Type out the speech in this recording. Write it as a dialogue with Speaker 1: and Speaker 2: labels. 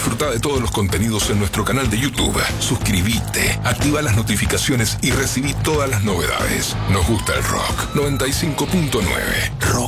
Speaker 1: Disfruta de todos los contenidos en nuestro canal de YouTube. Suscríbete, activa las notificaciones y recibí todas las novedades. Nos gusta el rock. 95.9. Rock